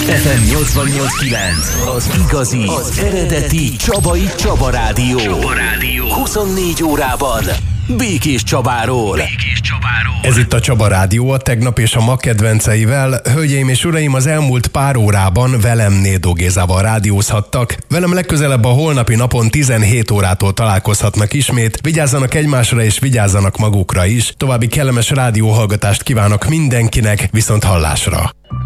FM 88.9, az igazi, az eredeti Csaba Rádió. 24 órában Békés Csabáról. Ez itt a Csaba Rádió, a tegnap és a ma kedvenceivel. Hölgyeim és uraim, az elmúlt pár órában velem Nédó Gézával rádiózhattak. Velem legközelebb a holnapi napon 17 órától találkozhatnak ismét. Vigyázzanak egymásra és vigyázzanak magukra is. További kellemes rádióhallgatást kívánok mindenkinek, viszont hallásra!